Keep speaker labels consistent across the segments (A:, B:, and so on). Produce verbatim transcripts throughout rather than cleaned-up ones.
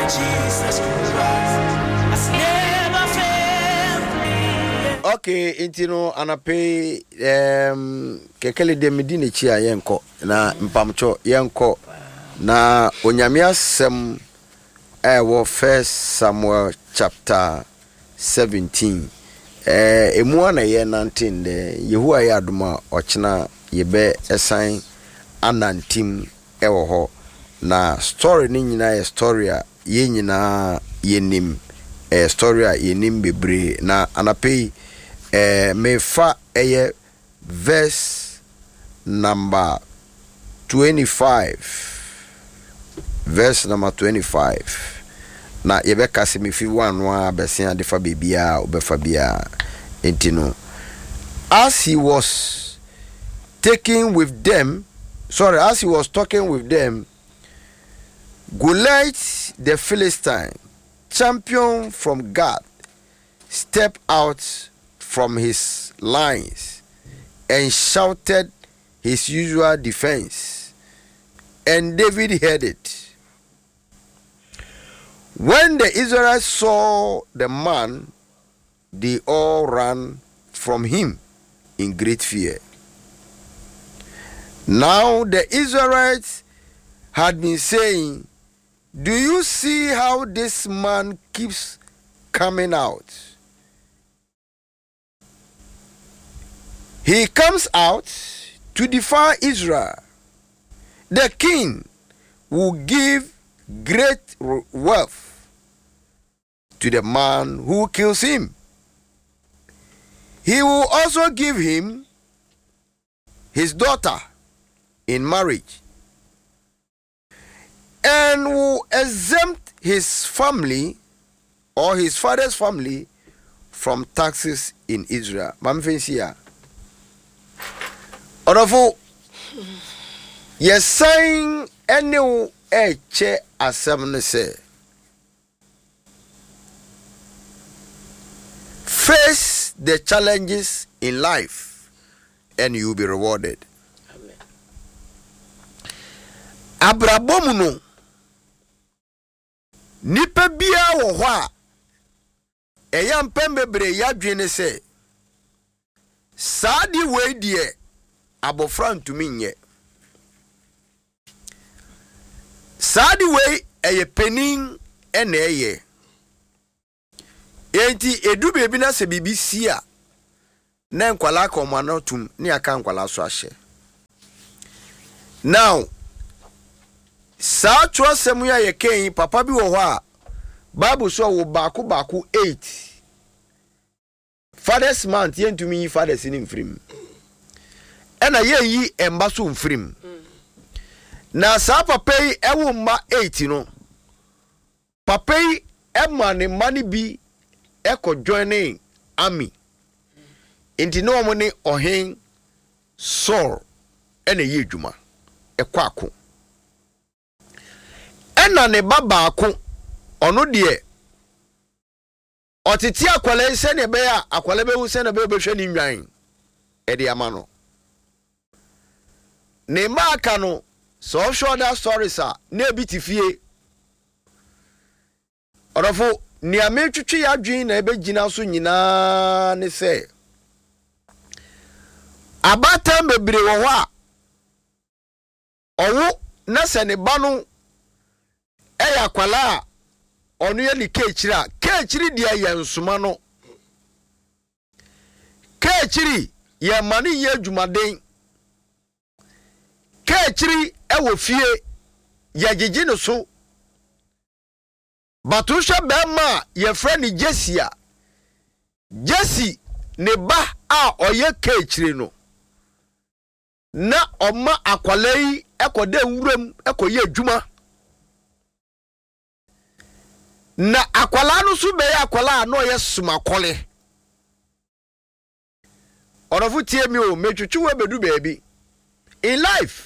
A: Jesus Christ has never failed me.
B: Okay, intino anape um kekele de medine chi a yenko na mpamcho yenko na onyame asem eh wo First Samuel chapter seventeen. Eh emu na ye nineteen de Yehowa ya adoma ochina yebe esan anantim ewo ho na story ni nyina ye story a ye nyina yenim eh story a yenim bebre na anape eh mefa eye verse number twenty-five, verse number twenty-five. Na yebe kasi mi fi one wa besia de fa bibia obefa bia entino. As he was taking with them, sorry, as he was talking with them, Goliath the Philistine, champion from Gath, stepped out from his lines and shouted his usual defense, and David heard it. When the Israelites saw the man, they all ran from him in great fear. Now the Israelites had been saying, "Do you see how this man keeps coming out? He comes out to defy Israel. The king will give great wealth to the man who kills him. He will also give him his daughter in marriage and will exempt his family or his father's family from taxes in Israel." Mamfensia. Orofo yes saying any eche asem say face the challenges in life and you will be rewarded. Amen. Abrabomuno nipa bia wo ho a eyam pembebre yadwene se saadi we die abofra ntumi nye saadi we eye penin ene eye enti edu bebi na se bibisi a na nkwala ka omano tum ne aka nkwala so ahye. Now sa tro semu ya ye ken papa bi wo ho a Bible so wo baako baako eight fathers month ye ntumi fathers ni mfrim ena ye yi emba so mfrim na sa papa yi ewo mma eight no papa yi emma ne mani bi eko joining army inti no mo ne ohen Saul ena ye dwuma ekwa ako ena ne baba ako ono de otiti akwale se ne be ya akwale be hu se ne be be hwe ni nwan e de amano ne maka no so shoulder stories a na ebitifie orofo ni ametwetwe ya dwen na ebe gina so nyina ne se abata mebre wo ho a owo na se ne ba no eya akwala a onu ye ni kechiri a kechiri dia ye nsoma no kechiri ye mani ye adwumaden kechiri ewo fie ye gigi no so batusha bema ye friend Jesia Jesi ne ba a oye kechiri no na oma akwalei ekode nwuram ekoye adwuma na akwala no so be akwala no ye suma kole orofu tie mi o metwetwe we bedu baabi in life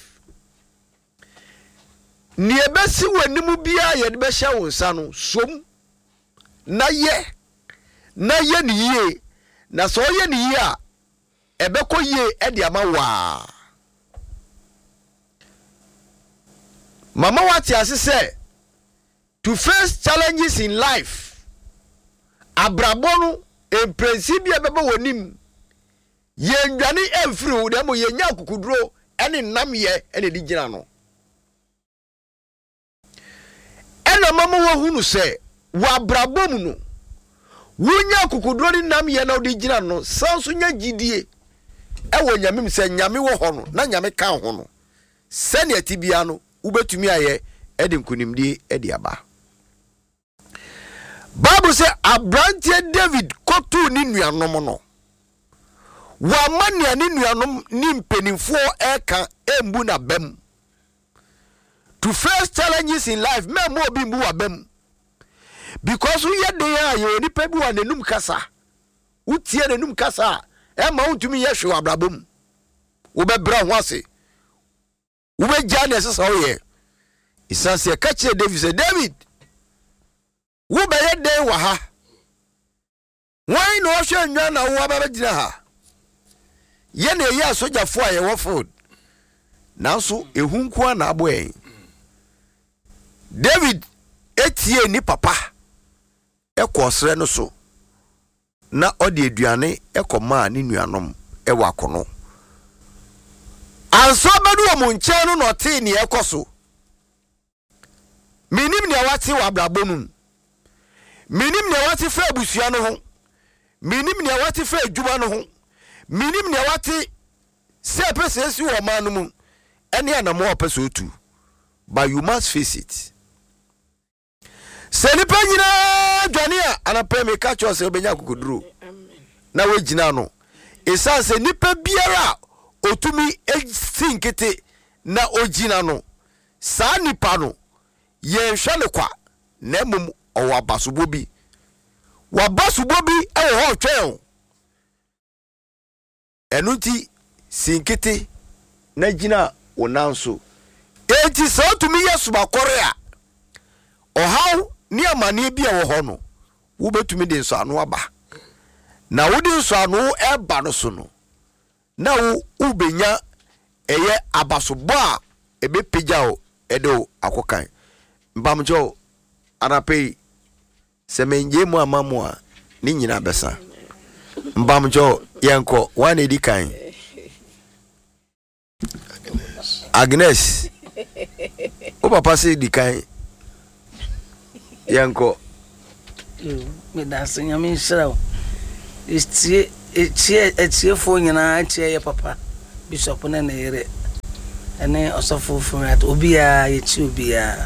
B: ni ebesi wanimu bia ye de be hye wo nsa no som na ye na ye ni ye na so ye ni ye a ebekọ ye e de ama wa mama wati asese to face challenges in life. Abrabonu en principe bebe wonim. Yen dwane emfiri dem ye nya kukudro ene nam ye ene di gina no. Ena mama wo hunu se wa abrabom no. Wunya kukudro ni nam ye na di gina no sanso nya gidie. E wo nyame se nyame wo ho no na nyame kan ho no. Sene atibia no ubetumi aye edi nkunimdi edi aba. Bible say Abrantie David kotu ni nuanom no. Wa mania ni nuanom ni mpenimfo eka embu na bem. To face challenges in life, me mo bi mbu wa bem. Because we ye dey ayo ni pe bi wa nenum kasa. Utie nenum kasa, e ma untumi ye hwe abrabom. Wo be bra ho ase. Wo be jane se so ye. Isanse ka che David say David wo be ye dey wa ha. Why no hwe nwa na wo aba gina ha. Ye na ye asojafo a ye wo food. Nanso ehunku a na abo en. David etie ni papa ekosre no so na odi aduane ekoma ni nuanom ewa akono. Anso bedu o munche no no te ni ekoso. Minim ne wati wa abrabonum. Minim ne wati fa abusua no ho. Minim ne wati fa adwuma no ho. Minim ne wati se pese si wo man no mu. Ene anamo opese otu. But you must face it. Senipa nyina dwania anape me ka cho se obenya kokuduro. Na we gina no. Esa se nipa biara otumi esinkete na ogina no. Sa nipa no ye hwe ne kwa na mum owa basubo bi. Wa basubo bi e ho twen. Enuti sinkete na gina onanso. Eti so otumi yesu bakore a. Ohaw ni amane bia wo ho no wo betumi de nso anu aba na wo de nso anu eba no so no na wo ubenya eye abasobo a ebe pejao edo akokan mbamjo anape semenje mu amamu a ni nyina besa mbamjo yenko wan edikan Agnes o papa se edikan yanko
C: me da senya me nshirawo etie etie etie fo nyina etie ye papa bishop na na yere ene osofo furat obia ye ti obia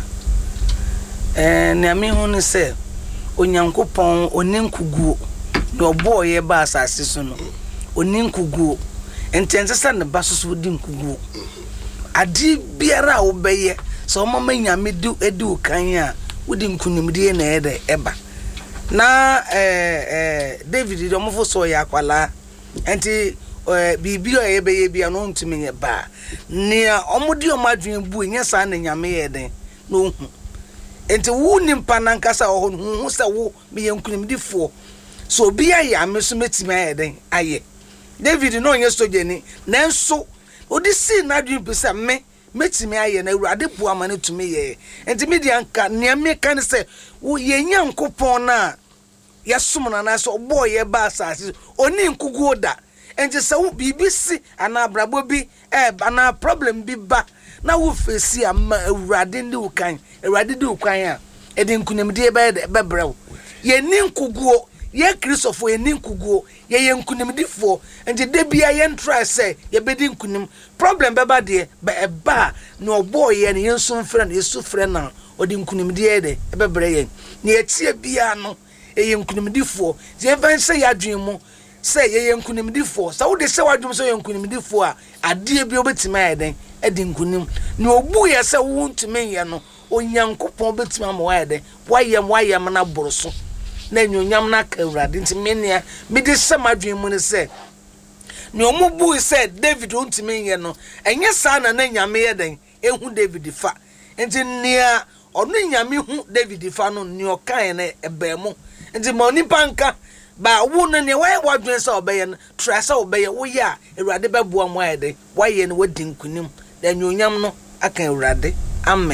C: eh na me hu ne se onyankopon oninkuguo do boye ba asase so no oninkuguo entense ne basoso di nkuguo adi biara obeye so mama nyame du edu kan a wudi nkunimdie na ede eba na eh eh David do mofo so ya kwala enti bibi o yebeye bia no ntumi ye ba ne omodi o madwen bu nya sa na nyame ye den no hu enti wu nimpa na nkasa o hu se wo me ye nkunimdifo so bia ya me so metimi ye den aye David no nye sojeni nanso odi si na dwen pesa me metimi aye na urade bu amane tumi ye enti media nka ne me kan se wo ye nyankopon na yesom na na so obo ye ba asase oni nkugu da enti se wo bibisi ana abrabo bi e ana problem bi ba na wo fesi ama urade ndi ukan urade di ukan a edi nkunimde be be brew ye ni nkugu ye Christopher ye ni nkugu ye ye nkunimdifo enti de bia ye ntra se ye bedi nkunim problem beba de be eba no boy ye ne yenso mfra na yesu frɛ na odi nkunimde de ebebre ye ne etie bia no ye nkunimdifo je van se ya dwen mu se ye ye nkunimdifo sa wo de se wadwum se ye nkunimdifo a ade bi obetima ye den edi nkunim ne obu ye se wo ntime ye no onyankopon obetima ma wa ye den wayem wayem na boroso na nyonyam na ka urade nti menia me de samadwen mu ne se ne omubu se David ontime ye no enye sa na na nyame ye den ehu David fa nti nia onu nyame hu David fa no ne okan ne ebemu nti ma oni panka ba wo no ne why wadwen se obeye no trasa obeye wo ya urade beboa mo ye den why ye no wadi nkunim da nyonyam no aka urade amen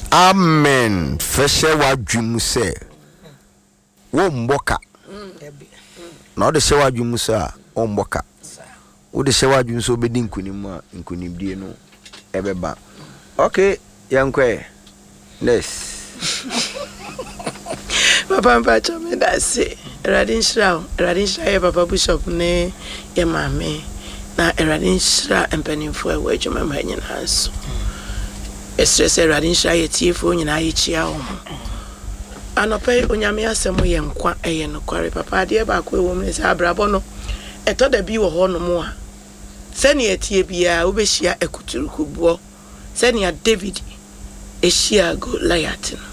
B: Amen. Feshe wa dwumu se. Wo mboka. Na de shewa dwumu sa o mboka. Wo de shewa dwumu so obedi nkunim a nkunimdie no ebeba. Okay, yankwe. Yes.
D: Papa mpacho me da se. Radin Shroud, Radin Shroud, Papa Bishop ne ye mame. Na Radin Shroud empanimfo ewe dwuma mhanyi na so. Esese Radin Shroud yetifo nyina yichia wo. Anope onyame asemo ye nkwa eye no kware papa de ba ko ewo mne se abrabo no. Eto da bi wo ho no mo a. Sene etie bia obehia ekuturukubuo. Sene David ehia Goliath no.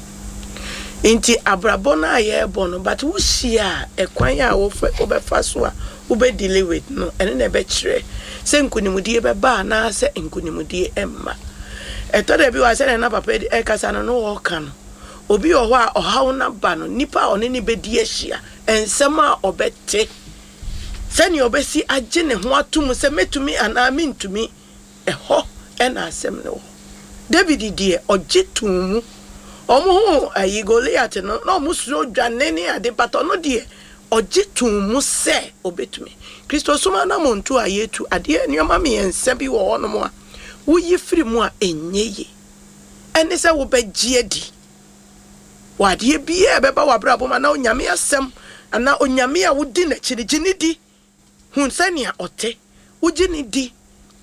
D: Inti abrabo na ye bono but wo hia ekwan ya wo obefa so a wo be deal with no ene na be kire se nkunimudie be ba na se nkunimudie emma eto da bi wa se na papa e kasa no no wo kan obi o ho a ohaw na ba no nipa one ni be die hia ensem a obete se ni obesi age ne ho atum se metumi ana mintumi eho ena asem no David die ogitum Omo ayi Goliath no no musuro dwane ni ade pato no de ogitum mu se obetumi Kristo soma na montu ayetu ade enioma me ensa bi wo no mo a wo yi firi mu a enyeye ene se wo begie adi wade bi e beba wabrabo ma na onyame asem ana onyame a wodi na chirigini di hun sania ote wogini di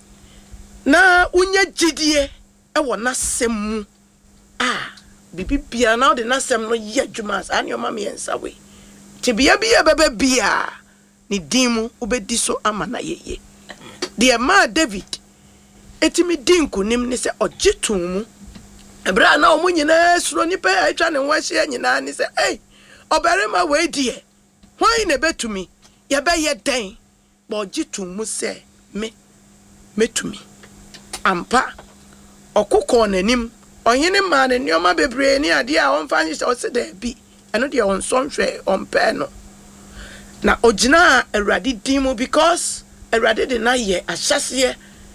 D: na unya gidie e wo na semu ah bibi bia na de nasem no ye adwumas an your mama yensa we ti bia bia bebe bia ni dimu ubedi so ama na yeye de ma David etimi dinku nim ne se ogitum mu ebra na omu nyina suro nipa atwa ne hwahye nyina ne se eh obarema we die hwan ne betumi ye be ye den ba ogitum mu se me metumi ampa okukọ nanim Onyene man and your mother brain near dear on finish or said there be another dear on sonshre on peno. Na ojina a radi dimo because a radi deny ye a chassis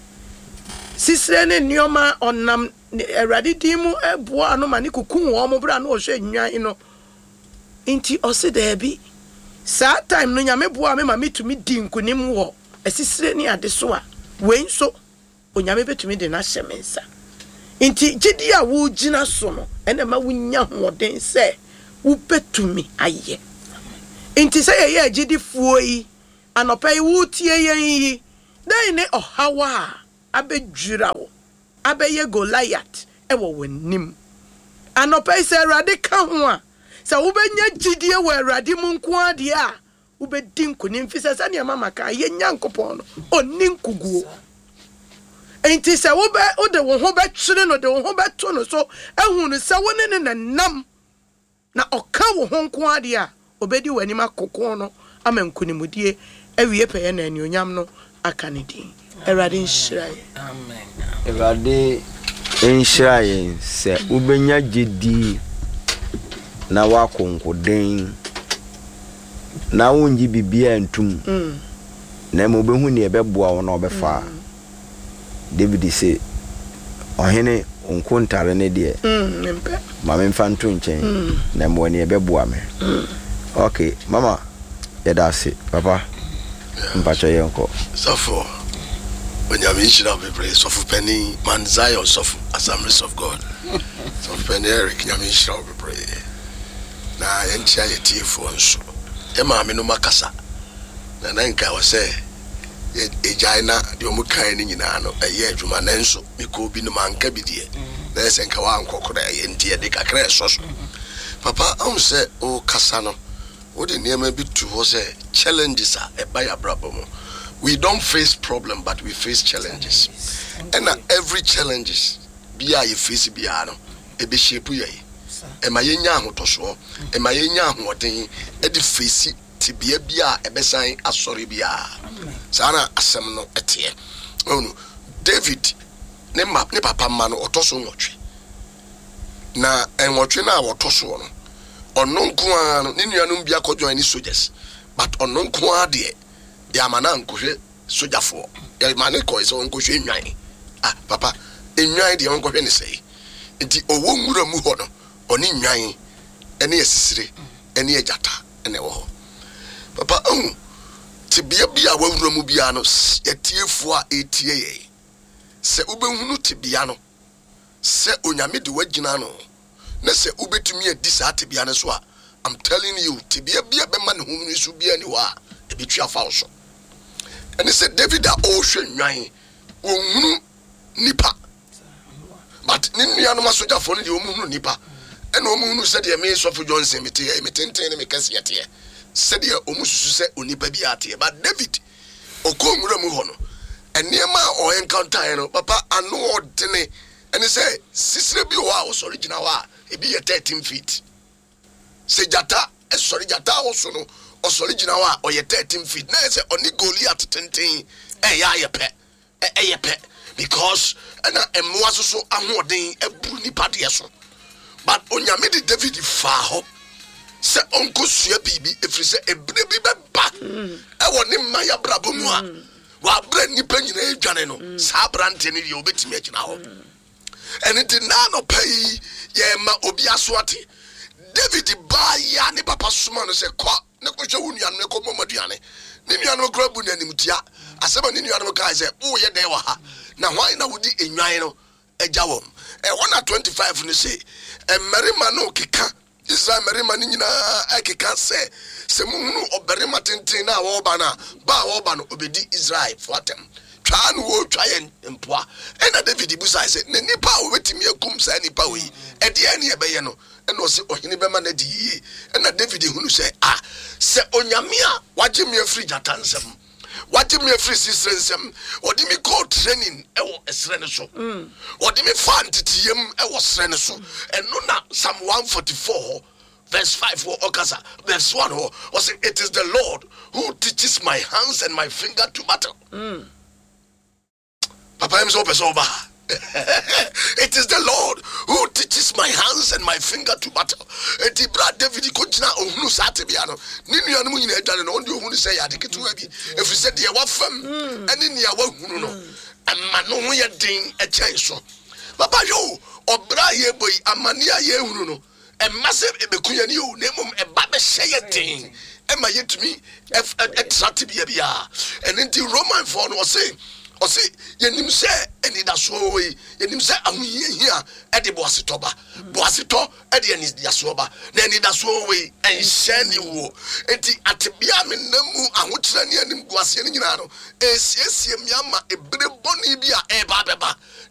D: Sisrene Nioma on nam a radi dimo a boa no maniku kum or brand or shay no inti or said there be. Sad time no yame boa me mammy to me dim kunim war a sisrene at the soa. When so onyame to me the nashemensa. Inti jidia wo gina so no ene ma wunya hoden se wo betumi aye inti se ye jidi fuo yi anopai wo tie ye yi dan ne ohawa abedwira wo abeye Goliath e wo wanim anopai se Awurade ka ho a se wo benya jidie wo Awurade mu nko ade a wo bedi nkonim fi se ne mama ka ye nyankopon no oni nkuguo Enti se wo be wo de wo ho be twere no de wo ho be to no so ehunu se wo ne ne nam na oka wo ho nko ade a obedi wani makoko no amankunimudie awie peye na anionyam no aka ne din Awurade nhyirae
C: Amen.
B: Awurade nhyirae se ubenya gedi na wakonkoden na wonji bibia ntum mm. na mo behu ne ebeboa wo na obefa David say ohene onkontare ne de
D: mm nempe
B: mama mfanto nchen na mo ne ebeboa me okay mama yedase papa mpacho yenko
E: sofo onyame shira bebre sofo penny manzayo sofo Assemblies of God sofo penny Eric nyame shira bebre na entia yetifo nso e ma me no makasa na nanka wo say ejaina de omukan ni nyina no eye adwuma nanso miko bi no manka bidie na esenka wa ankokora ye ntie de kakra soso papa am say o kasa no o de niam bi tu ho say challenges are e by abrabom we don't face problem but we face challenges and every challenges bia you face bia no e be shape ye e ma ye nya ahotoso e ma ye nya ahoden e de face tibia bia e be san asori bia sana asem no etie onu David ne map ne papa ma no otoso nwotwe na enwotwe na otoso no ono nko a no ne nuanum bia ko join ni soldiers but ono nko a de ya mana nkohwe sojafo ya mane ko iso nkohwe nwan ah papa enwan de nkohwe ne sei nti owo nwura mu ho no oni nwan ene yesisire ene yajata ene wo ho papa um tibia bia wawura mu bia no yetiefo a etie ye se ubehunu tibia no se onyame de wagina no na se ubetumi adi sa tibia no so a I'm telling you tibia bia be man hu so bia ni wa e betwa fa so ene se David a o hwe nwan ohunu nipa but ninnu no masoja fo no de ohunu nipa ene ohunu se de me sofo Johnson mete e metenten ne me kase yete se de omususu se onipa bi ate but David okomura mu ho no enema o encounter no papa anu odene ene se sisire bi wa o original wa e bi ye thirteen feet se jata e sorry jata o so no o original wa o ye thirteen feet na se oni Goliath tenten e ya ye pe e ye pe because na emwa so so ahoden ebru nipa de so but onyame de David fa ho se onko sua bibi efiri se ebre bi beba e woni man ya brabo mu a wa bra nipa nyina edwane no sa brante ne de obetimi agina ho eniti na no pay ye ma obi asoate David ba ya ne papa suma no se ko ne ko hwe wunu anu ne ko momaduane ne nuanu kra bu na nimtia asema ne nuanu ka se wo ye den wa ha na hwan na wodi enwan no agya wom e one twenty-five ne se emerima no keka Israel merima ni nyina akeka se se muhunu oberima tenten na wo ba na ba wo ba no obedi Israel fotem twa no wo twa ye mpoa e na David busa se ne nipa wo betimi akum sa nipa we e de ene e beye no e no se ohene bema na di yi e na David hunu se ah se onyame a waje me afri jatansem waje me afri sisrensem odi mi call training e wo esre ne so odi mi fan titiyem e wo sre ne so eno na Psalm one forty-four verse five wo okasa verse one wo say it is the Lord who teaches my hands and my finger to battle. mm. Papa em so person ba it is the Lord who teaches my hands and my finger to battle. Eti bra David ko gina ohunu sate bia no ni nuanu mu nyina adwane no onde ohunu say ya de ketu abi efri se de wa fam ene ne ya wa hunu no amma no ho ye den e chen so papa yo obra ye boy amani a ye hunu no e masse e bekunya ni o nemum e ba be hye ye den e ma yetumi e trate bia bia ene nti Roman for no say o say yenim se eni da so we yenim se ahuye hia e de boaseto ba boaseto e de eni da so ba na eni da so we en hye ni wo enti atebia me namu ahokira ne anim boase ni nyina no esiesie miama ebre boni bia e ba beba